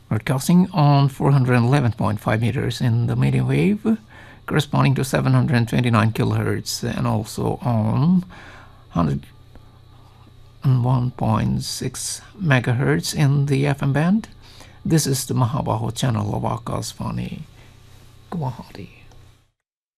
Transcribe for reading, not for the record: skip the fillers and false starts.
broadcasting on 411.5 meters in the medium wave, corresponding to 729 kilohertz, and also on 101.6 megahertz in the FM band. This is the Mahabaho channel of Akashvani, Guwahati.